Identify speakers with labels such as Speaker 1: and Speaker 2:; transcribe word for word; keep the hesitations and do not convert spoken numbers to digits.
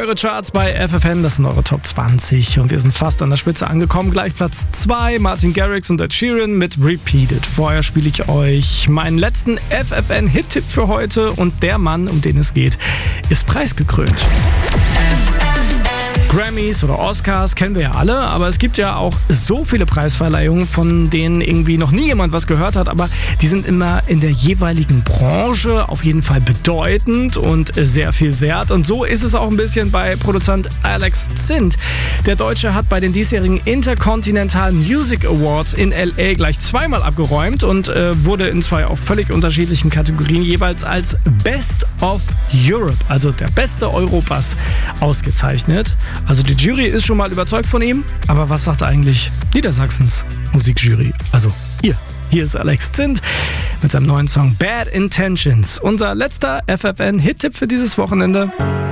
Speaker 1: eure Charts bei F F N, das sind eure Top zwanzig und wir sind fast an der Spitze angekommen. Gleich Platz zwei, Martin Garrix und Ed Sheeran mit Repeated. Vorher spiele ich euch meinen letzten F F N-Hit-Tipp für heute und der Mann, um den es geht, ist preisgekrönt. Grammys oder Oscars kennen wir ja alle, aber es gibt ja auch so viele Preisverleihungen, von denen irgendwie noch nie jemand was gehört hat, aber die sind immer in der jeweiligen Branche auf jeden Fall bedeutend und sehr viel wert. Und so ist es auch ein bisschen bei Produzent Alex Zint. Der Deutsche hat bei den diesjährigen Intercontinental Music Awards in L A gleich zweimal abgeräumt und äh, wurde in zwei auf völlig unterschiedlichen Kategorien jeweils als Best of Europe, also der Beste Europas, ausgezeichnet. Also die Jury ist schon mal überzeugt von ihm, aber was sagt eigentlich Niedersachsens Musikjury? Also ihr. Hier ist Alex Zint mit seinem neuen Song Bad Intentions. Unser letzter F F N-Hit-Tipp für dieses Wochenende.